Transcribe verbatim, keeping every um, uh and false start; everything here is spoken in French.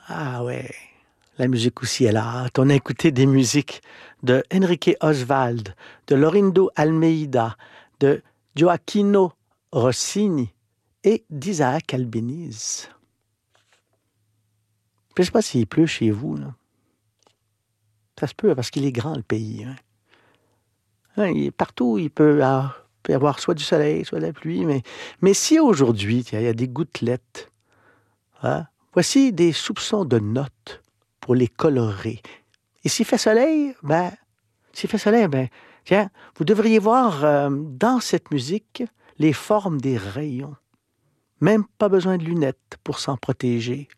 Ah ouais, la musique aussi est là. On a écouté des musiques de Enrique Oswald, de Lorindo Almeida, de Gioacchino Rossini et d'Isaac Albéniz. Je ne sais pas s'il pleut chez vous, là. Ça se peut, parce qu'il est grand, le pays. Hein. Hein, il- partout, il peut, ah, peut y avoir soit du soleil, soit de la pluie. Mais, mais si aujourd'hui, tiens, il y a des gouttelettes, hein, voici des soupçons de notes pour les colorer. Et s'il fait soleil, ben, s'il fait soleil, ben, tiens, vous devriez voir euh, dans cette musique les formes des rayons. Même pas besoin de lunettes pour s'en protéger.